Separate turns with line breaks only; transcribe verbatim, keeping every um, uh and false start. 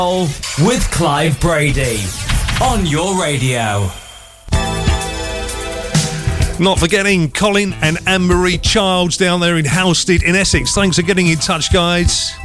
With Clive Brady on your radio.
Not forgetting Colin and Anne-Marie Childs down there in Halstead in Essex. Thanks for getting in touch, guys.